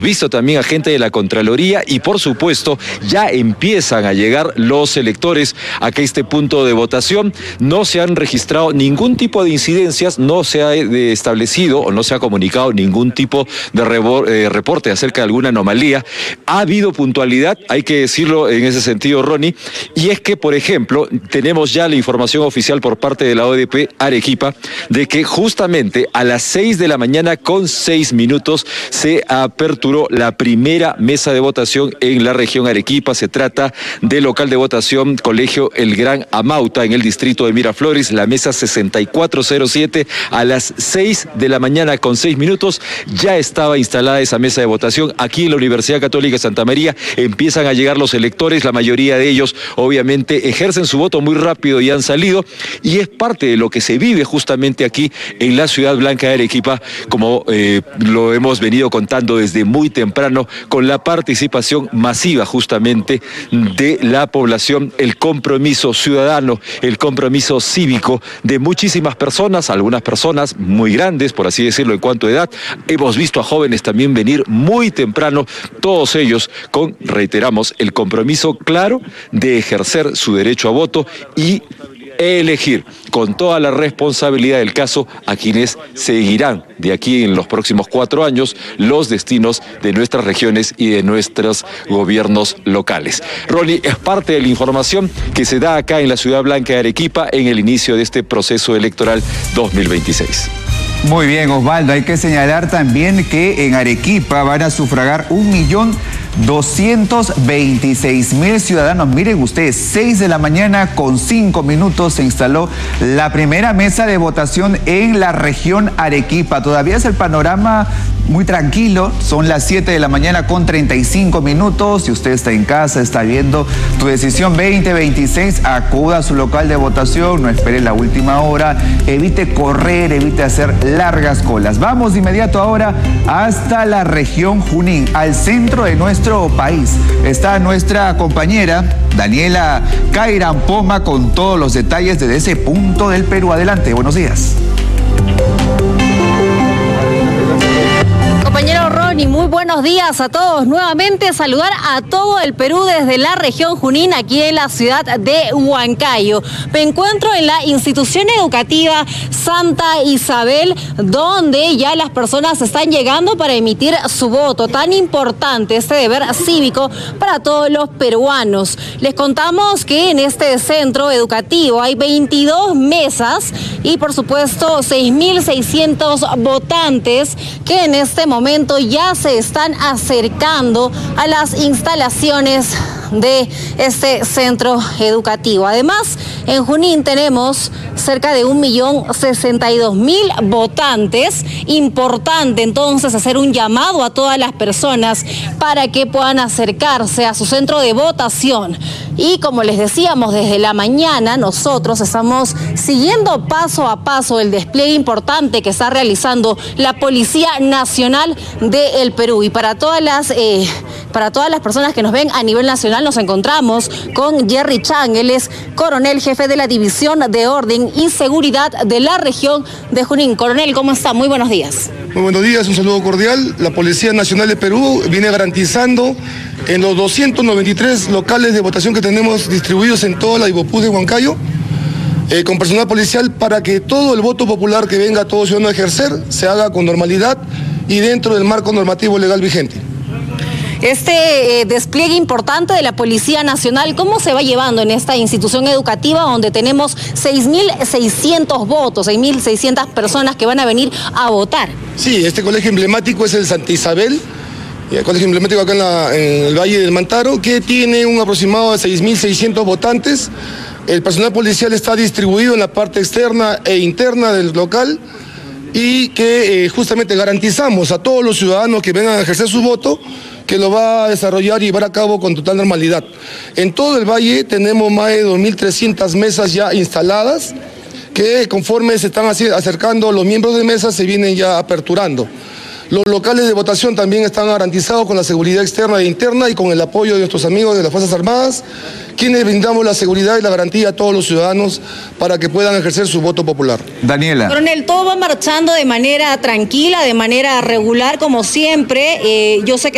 Visto también a gente de la Contraloría y por supuesto ya empiezan a llegar los electores a este punto de votación. No se han registrado ningún tipo de incidencias, no se ha establecido o no se ha comunicado ningún tipo de reporte acerca de alguna anomalía. Ha habido puntualidad, hay que decirlo en ese sentido, Ronnie, y es que, por ejemplo, tenemos ya la información oficial por parte de la ODP Arequipa de que justamente a las 6 de la mañana con 6 minutos se aperturó la primera mesa de votación en la región Arequipa. Se trata del local de votación Colegio El Gran Amauta en el distrito de Miraflores, la mesa 6407. A las 6 de la mañana con 6 minutos ya estaba instalada esa mesa de votación. Aquí en la Universidad Católica de Santa María empiezan a llegar los electores, la mayoría de ellos obviamente ejercen su voto muy rápido y han salido, y es parte de lo que se vive justamente aquí en la ciudad blanca de Arequipa, como lo hemos venido contando desde muy temprano, con la participación masiva justamente de la población, el compromiso ciudadano, el compromiso cívico de muchísimas personas, algunas personas muy grandes, por así decirlo, en cuanto a edad. Hemos visto a jóvenes también venir muy temprano, todos ellos con, reiteramos, el compromiso claro de ejercer su derecho a voto y elegir con toda la responsabilidad del caso a quienes seguirán de aquí en los próximos 4 años los destinos de nuestras regiones y de nuestros gobiernos locales. Ronnie, es parte de la información que se da acá en la Ciudad Blanca de Arequipa en el inicio de este proceso electoral 2026. Muy bien, Osvaldo, hay que señalar también que en Arequipa van a sufragar 1.226.000 ciudadanos. Miren ustedes, 6 de la mañana con 5 minutos se instaló la primera mesa de votación en la región Arequipa. Todavía es el panorama muy tranquilo, son las 7 de la mañana con 35 minutos. Si usted está en casa, está viendo tu decisión 2026, acuda a su local de votación, no espere la última hora, evite correr, evite hacer largas colas. Vamos de inmediato ahora hasta la región Junín, al centro de nuestro país. Está nuestra compañera Daniela Cairan-Poma con todos los detalles desde ese punto del Perú. Adelante, buenos días. Compañero Ronnie, muy buenos días a todos. Nuevamente saludar a todo el Perú desde la región Junín, aquí en la ciudad de Huancayo. Me encuentro en la institución educativa Santa Isabel, donde ya las personas están llegando para emitir su voto. Tan importante este deber cívico para todos los peruanos. Les contamos que en este centro educativo hay 22 mesas y por supuesto 6.600 votantes que en este momento ya se están acercando a las instalaciones de este centro educativo. Además, en Junín tenemos cerca de 1.062.000 votantes. Importante entonces hacer un llamado a todas las personas para que puedan acercarse a su centro de votación. Y como les decíamos, desde la mañana nosotros estamos siguiendo paso a paso el despliegue importante que está realizando la Policía Nacional del Perú. Y para todas las personas que nos ven a nivel nacional, nos encontramos con Jerry Chang. Él es coronel jefe de la División de Orden y Seguridad de la región de Junín. Coronel, ¿cómo está? Muy buenos días. Muy buenos días, un saludo cordial. La Policía Nacional de Perú viene garantizando en los 293 locales de votación que tenemos distribuidos en toda la Ibopú de Huancayo, con personal policial, para que todo el voto popular que venga a todo ciudadano a ejercer se haga con normalidad y dentro del marco normativo legal vigente. Este despliegue importante de la Policía Nacional, ¿cómo se va llevando en esta institución educativa donde tenemos 6.600 votos, 6.600 personas que van a venir a votar? Sí, este colegio emblemático es el Santa Isabel, el colegio emblemático acá en el Valle del Mantaro, que tiene un aproximado de 6.600 votantes. El personal policial está distribuido en la parte externa e interna del local y que justamente garantizamos a todos los ciudadanos que vengan a ejercer su voto que lo va a desarrollar y llevar a cabo con total normalidad. En todo el valle tenemos más de 2.300 mesas ya instaladas, que conforme se están acercando los miembros de mesa se vienen ya aperturando. Los locales de votación también están garantizados con la seguridad externa e interna y con el apoyo de nuestros amigos de las Fuerzas Armadas, quienes brindamos la seguridad y la garantía a todos los ciudadanos para que puedan ejercer su voto popular. Daniela. Coronel, todo va marchando de manera tranquila, de manera regular, como siempre. Yo sé que